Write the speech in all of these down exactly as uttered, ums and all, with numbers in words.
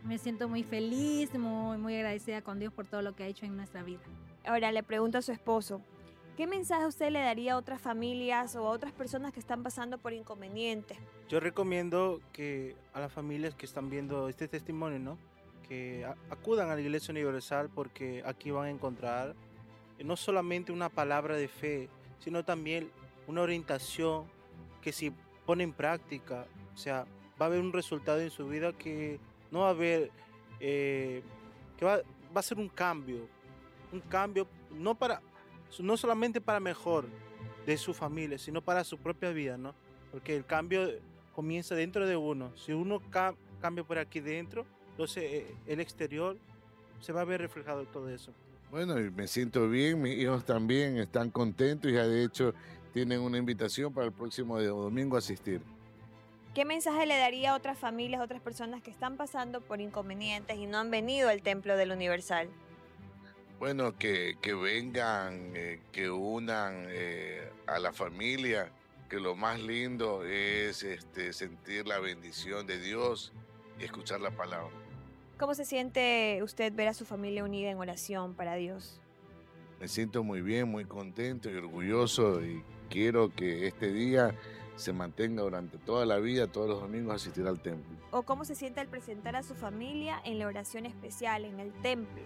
Me siento muy feliz, muy, muy agradecida con Dios por todo lo que ha hecho en nuestra vida. Ahora le pregunto a su esposo, ¿qué mensaje usted le daría a otras familias o a otras personas que están pasando por inconvenientes? Yo recomiendo que a las familias que están viendo este testimonio, ¿no? Que a- acudan a la Iglesia Universal, porque aquí van a encontrar eh, no solamente una palabra de fe, sino también una orientación que si pone en práctica, o sea, va a haber un resultado en su vida que no va a haber, eh, que va, va a ser un cambio, un cambio no para, no solamente para mejor de su familia, sino para su propia vida, ¿no? Porque el cambio comienza dentro de uno. Si uno ca- cambia por aquí dentro, entonces eh, el exterior se va a ver reflejado en todo eso. Bueno, y me siento bien, mis hijos también están contentos y ya de hecho tienen una invitación para el próximo domingo a asistir. ¿Qué mensaje le daría a otras familias, a otras personas que están pasando por inconvenientes y no han venido al Templo del Universal? Bueno, que, que vengan, eh, que unan eh, a la familia, que lo más lindo es este, sentir la bendición de Dios y escuchar la palabra. ¿Cómo se siente usted ver a su familia unida en oración para Dios? Me siento muy bien, muy contento y orgulloso y quiero que este día se mantenga durante toda la vida, todos los domingos asistir al templo. ¿O cómo se siente al presentar a su familia en la oración especial, en el templo?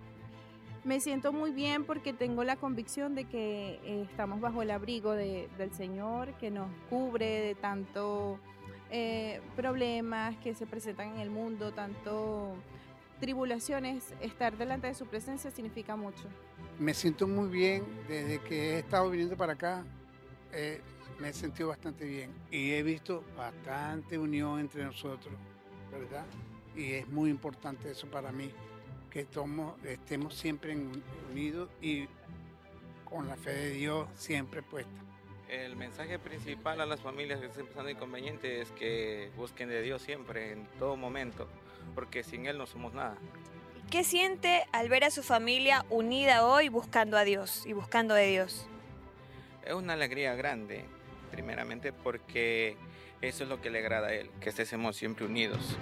Me siento muy bien porque tengo la convicción de que eh, estamos bajo el abrigo de, del Señor, que nos cubre de tanto eh, problemas que se presentan en el mundo, tanto tribulaciones. Estar delante de su presencia significa mucho. Me siento muy bien desde que he estado viniendo para acá. Eh, me he sentido bastante bien y he visto bastante unión entre nosotros, ¿verdad? Y es muy importante eso para mí, que tomo, estemos siempre unidos y con la fe de Dios siempre puesta. El mensaje principal a las familias que están pasando inconvenientes es que busquen de Dios siempre, en todo momento, porque sin Él no somos nada. ¿Qué siente al ver a su familia unida hoy buscando a Dios y buscando de Dios? Es una alegría grande, primeramente porque eso es lo que le agrada a Él, que estemos siempre unidos.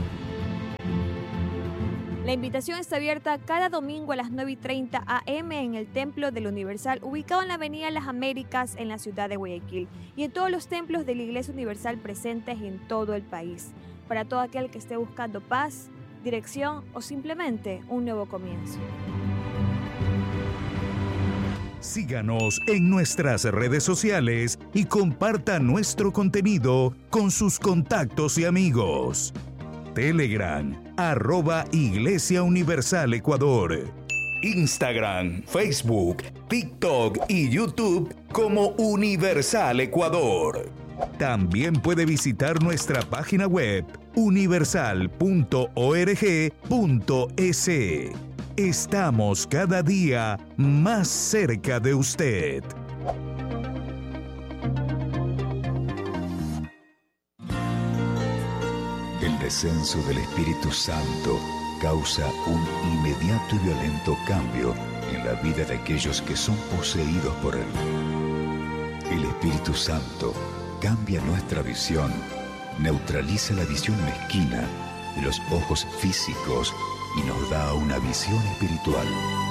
La invitación está abierta cada domingo a las nueve y treinta a eme en el Templo del Universal, ubicado en la Avenida Las Américas, en la ciudad de Guayaquil, y en todos los templos de la Iglesia Universal presentes en todo el país, para todo aquel que esté buscando paz, dirección o simplemente un nuevo comienzo. Síganos en nuestras redes sociales y comparta nuestro contenido con sus contactos y amigos. Telegram, arroba Iglesia Universal Ecuador. Instagram, Facebook, TikTok y YouTube como Universal Ecuador. También puede visitar nuestra página web universal punto org punto es. Estamos cada día más cerca de usted. El descenso del Espíritu Santo causa un inmediato y violento cambio en la vida de aquellos que son poseídos por Él. El Espíritu Santo cambia nuestra visión, neutraliza la visión mezquina de los ojos físicos y nos da una visión espiritual.